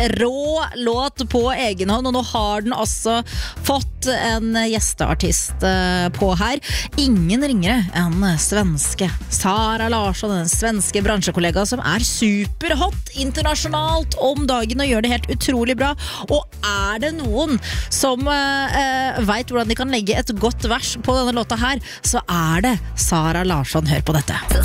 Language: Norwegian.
rå låt på egen hånd, og nå har den altså fått en gjesteartist på her. Ingen ringere enn svenske Sara Larsson, en svenske bransjekollega som er superhot internasjonalt om dagen og gjør det helt utrolig bra. Og er det noen som vet hvordan de kan legge et godt vers på denne låta her, så er det Sara Larsson. Hør på dette.